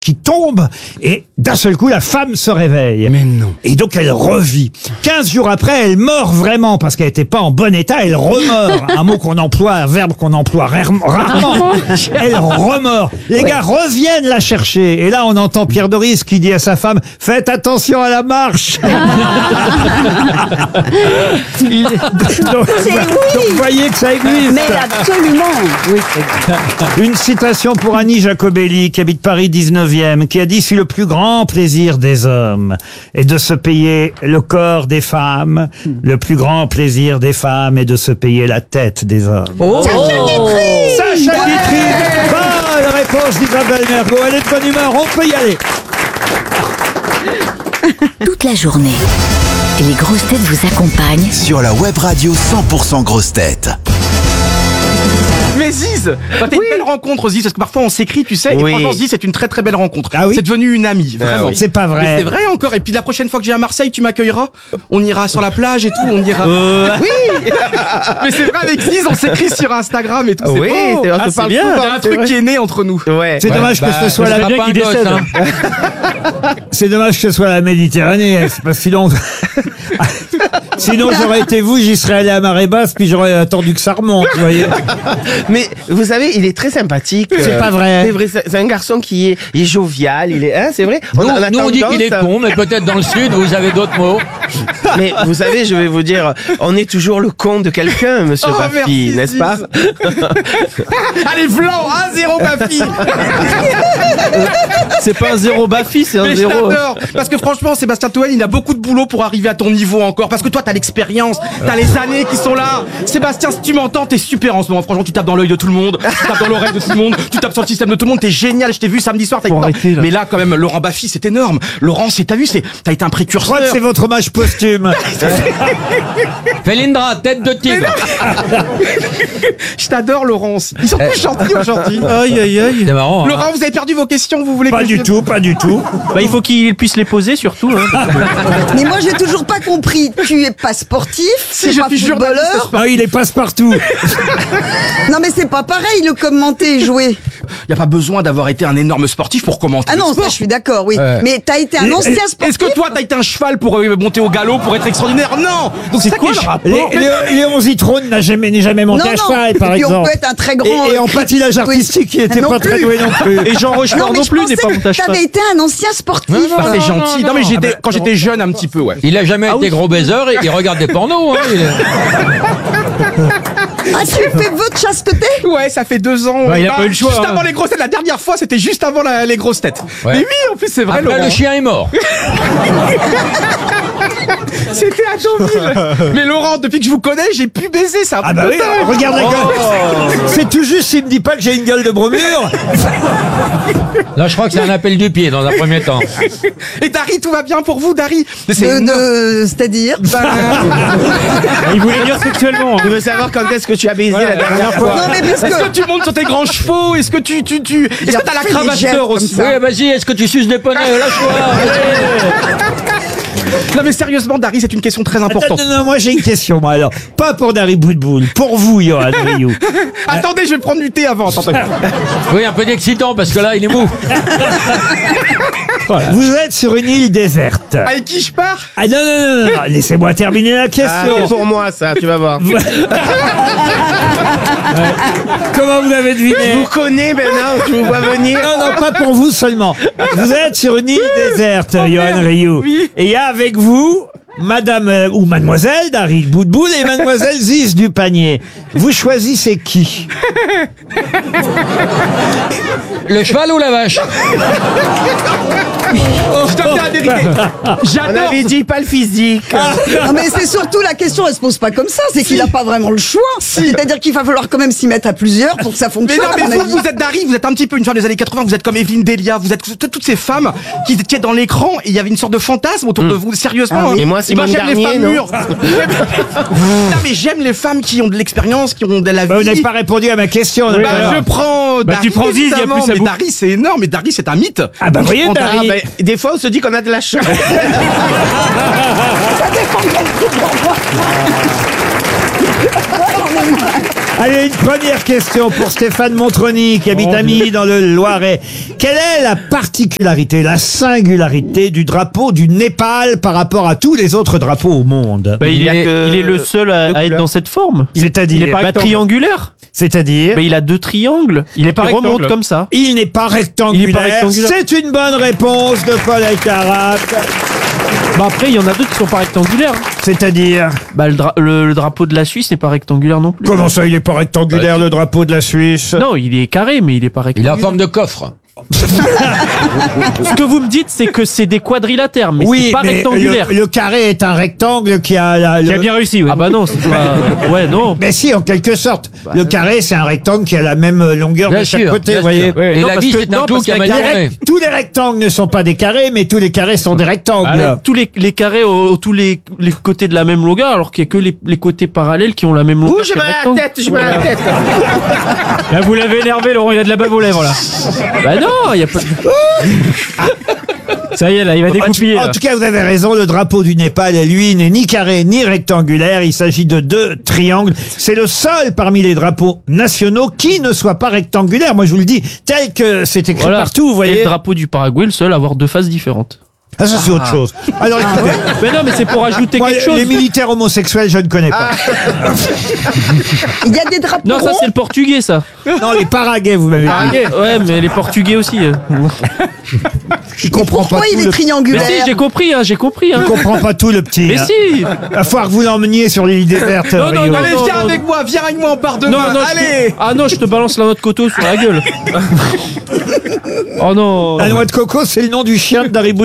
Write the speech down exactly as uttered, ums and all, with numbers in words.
qui tombe et d'un seul coup la femme se réveille. Mais non. Et donc elle revit. quinze jours après, elle meurt vraiment parce qu'elle n'était pas en bon état. Elle remeurt. Un mot qu'on emploie, un verbe qu'on emploie rarement. rarement. Elle remeurt. Les gars reviennent la chercher. Et là, on entend Pierre Doris qui dit à sa femme « Faites attention à la marche !» Il... donc, donc, vous voyez que ça existe. Mais absolument. Oui. Une citation pour Annie Jacobelli, qui habite Paris dix-neuvième, qui a dit « Si le plus grand plaisir des hommes est de se payer le corps des femmes, le plus grand plaisir des femmes est de se payer la tête des hommes. Oh. » Sacha Guitry. Bonne réponse d'Isabelle Mergo. Elle est de bonne humeur, on peut y aller. Toute la journée, les grosses têtes vous accompagnent sur la web radio cent pour cent grosses têtes. Mais Ziz, bah, t'as oui. une belle rencontre, Ziz, parce que parfois on s'écrit, tu sais, oui. et franchement, Ziz, c'est une très très belle rencontre. Ah oui c'est devenu une amie, vraiment. Euh, oui. C'est pas vrai. Mais c'est vrai encore. Et puis la prochaine fois que j'ai à Marseille, tu m'accueilleras. On ira sur la plage et tout, on ira. Euh... Oui. Mais c'est vrai, avec Ziz, on s'écrit sur Instagram et tout. C'est oui, beau. c'est, Ah, c'est bien. Il y a un truc vrai. qui est né entre nous. Ouais. C'est ouais. dommage bah, que ce soit la bien qu'il décède. Hein. C'est dommage que ce soit la Méditerranée. C'est pas sinon. Sinon, j'aurais été vous, j'y serais allé à marée basse, puis j'aurais attendu que ça remonte, vous voyez. Mais vous savez, il est très sympathique. C'est pas vrai. C'est vrai, c'est un garçon qui est, il est jovial, il est, hein, c'est vrai. Nous, On, a, on, nous, on dit qu'il est à... con, mais peut-être dans le sud, vous avez d'autres mots. Mais vous savez, je vais vous dire, on est toujours le con de quelqu'un, monsieur Oh, Baffy, merci, n'est-ce pas? Allez, Blanc, un zéro Baffy. C'est pas un zéro Baffy, c'est un Mais zéro. je t'adore. Parce que franchement, Sébastien Toen, il a beaucoup de boulot pour arriver à ton niveau encore. Parce que toi, t'as l'expérience, t'as les années qui sont là. Sébastien, si tu m'entends, t'es super en ce moment. Franchement, tu tapes dans l'œil de tout le monde, tu tapes dans l'oreille de tout le monde, tu tapes sur le système de tout le monde. T'es génial. Je t'ai vu samedi soir. T'as Faut arrêter, là. Mais là, quand même, Laurent Baffy, c'est énorme. Laurent, c'est, t'as vu, c'est, t'as été un Je précurseur. crois que c'est votre hommage posthume. Felindra, tête de tigre. Je t'adore, Laurence. Ils sont tous gentils aujourd'hui. Aïe, aïe, aïe. C'est marrant. Hein. Laurent, vous avez perdu vos questions. Vous voulez Pas que du je- tout, pas du tout. Bah, il faut qu'il puisse les poser surtout. Hein. Mais moi, j'ai toujours pas compris. Tu es pas sportif, Si tu je es pas suis journaliste, footballeur. Ah, il est passe-partout. Non, mais c'est pas pareil, le commenter et jouer. Y a pas besoin d'avoir été un énorme sportif pour commenter. Ah le non, sport. ça, je suis d'accord, oui. Ouais. Mais t'as été un Et- ancien Est-ce sportif. que toi, t'as été un cheval pour euh, monter au galop, pour être extraordinaire? Non. Donc c'est ça quoi qui est le ch- rapport Les, les, Léon Zitrone n'a jamais, n'est jamais monté Non, à non. cheval, par Et puis on exemple. peut être un très grand. Et, et en euh, patinage oui. artistique, il était Non pas plus. très doué non plus. Et Jean Rochefort Non, non, mais je plus n'est pensais pas montage que t'avais été un ancien sportif. Ah, c'est gentil. Non, mais j'étais, Ah, bah, quand j'étais jeune, un petit peu, ouais. Il a jamais Ah été oui. gros baiser et il regarde des pornos. Hein. Il est- Ah, tu fais vœu de chasteté? Ouais, ça fait deux ans. Bah, il a Bah, pas eu le choix, Juste hein. avant les grosses têtes. La dernière fois, c'était juste avant la- les grosses têtes. Ouais. Mais oui, en plus, c'est vrai, Après, Laurent. le chien est mort. C'était à Deauville. Mais Laurent, depuis que je vous connais, j'ai pu baiser ça. Ah bah oui, regarde la gueule. C'est tout juste s'il me dit pas que j'ai une gueule de bromure. Là, je crois que c'est un appel du pied dans un premier temps. Et Dari, tout va bien pour vous, Dari? Mais c'est De, énorme. de- c'est-à-dire? Bah, Il voulait dire sexuellement. Je veux savoir quand est-ce que tu as baisé la dernière fois. Non, mais parce Est-ce que. que tu montes sur tes grands chevaux? Est-ce que tu, tu, tu, est-ce que t'as la fait des cravache gestes d'or comme aussi? ça. Oui, vas-y, est-ce que tu suces des poneys? Lâche-toi. Non, mais sérieusement, Dari, c'est une question très importante. Non, non, non, moi j'ai une question, moi alors. Pas pour Dari Boudboul, pour vous, Johan Rioux. Attendez, je vais prendre du thé avant. Attendez. Oui, un peu d'excitant parce que là, il est mou. Voilà. Vous êtes sur une île déserte. Avec qui je pars? Ah non, non, non, non, laissez-moi terminer la Ah, question. c'est pour moi, ça, tu vas voir. Comment vous avez Je deviné? vous connais maintenant, je vous vois venir. Non, non, pas pour vous seulement. Vous êtes sur une île déserte, Johan Rioux. Oui. Et il y a avec vous Madame euh, ou Mademoiselle Dari Boudboul et Mademoiselle Ziz du Panier. Vous choisissez qui? Le cheval ou la vache? Je dois dire la vérité. On J'adore. avait dit pas le physique. Non, mais c'est surtout la question, elle se pose pas comme ça. C'est qu'il a pas vraiment le choix. C'est-à-dire qu'il va falloir quand même s'y mettre à plusieurs pour que ça Mais fonctionne. non, mais à mon vous, avis. vous êtes Dari, vous êtes un petit peu une femme des années quatre-vingts, vous êtes comme Evelyne Delia, vous êtes toutes toutes ces femmes qui étaient dans l'écran et il y avait une sorte de fantasme autour de vous, sérieusement. Ah oui. hein. Et moi, moi, Simone j'aime les Garnier, femmes non mûres. Non, mais j'aime les femmes qui ont de l'expérience, qui ont de la vie. Bah, vous n'avez pas répondu à ma question. Bah, alors. je prends Bah, Dari, tu prends Ziz, il y a évidemment, plus à mais bout. Dari, c'est énorme, mais Dari, c'est un mythe. Ah bah voyez Je prends Dari. Ah, ben, des fois, on se dit qu'on a de la chance. Allez, une première question pour Stéphane Montroni, qui habite Amilly dans le Loiret. Quelle est la particularité, la singularité du drapeau du Népal par rapport à tous les autres drapeaux au monde? Bah, il, Il y a est, que il est le seul à, deux à être couleurs. dans cette forme. Il C'est-à-dire est pas triangulaire. C'est-à-dire Bah, il a deux triangles. Il est pas Il remonte rectangle. comme ça. Il n'est pas rectangulaire. Il est pas rectangulaire. C'est une bonne réponse de Paul Alcarat. Bah après, il y en a d'autres qui sont pas rectangulaires. C'est-à-dire Bah le, dra- le- le drapeau de la Suisse n'est pas rectangulaire non plus. Comment ça, il n'est pas rectangulaire, le drapeau de la Suisse? Non, il est carré, mais il est pas Il rectangulaire. a en forme de coffre. Ce que vous me dites, c'est que c'est des quadrilatères, mais Oui, c'est pas mais rectangulaire. le, le carré est un rectangle qui a la, Qui le- a bien réussi, ouais. Ah bah non, c'est pas... Ouais, non. Mais si, en quelque sorte. Le carré, c'est un rectangle qui a la même longueur Bien de chaque sûr, côté, bien vous voyez. sûr. Et Non, la parce vie, que- c'est non, un tout parce qui a qu'avec Les maniéré. rect- Tous les rectangles ne sont pas des carrés, mais tous les carrés sont des rectangles. Alors, tous les, les carrés ont, ont tous les, les côtés de la même longueur, alors qu'il y a que les, les côtés parallèles qui ont la même longueur. Ouh, j'ai que le mal à la rectangle. tête, j'ai mal à la tête. Là, vous l'avez énervé, Laurent, il a de la bave aux lèvres, là. Bah non, il y a pas de... Ça y est, là, il va En tout- découpiller. En là. tout cas, vous avez raison, le drapeau du Népal, lui, n'est ni carré ni rectangulaire. Il s'agit de deux triangles. C'est le seul parmi les drapeaux nationaux qui ne soit pas rectangulaire. Moi, je vous le dis, tel que c'est écrit Voilà. partout, vous Et voyez. le drapeau du Paraguay, le seul à avoir deux faces différentes. Ah, ça, c'est autre chose. Alors, écoutez, Mais non, mais c'est pour ajouter moi, quelque chose. les militaires homosexuels, je ne connais pas. Il y a des drapeaux Non, ça ronds. c'est le portugais, ça. Non, les Paraguais, vous m'avez dit. Paraguay. Ouais, mais les portugais aussi. euh. Je comprends Pourquoi pas il tout est le... Mais triangulaire? si, j'ai compris, hein, j'ai compris. Hein. Je comprends pas tout le petit. Mais hein. si. Il va falloir que vous l'emmeniez sur les idées vertes. Non, non, Rio. non, Allez, non, viens non, avec moi, viens avec moi, on part de Non, moi. non, je te- Allez. Ah non, je te balance la noix de coteau sur la gueule. Oh non. La noix de coco, c'est le nom du chien de Dari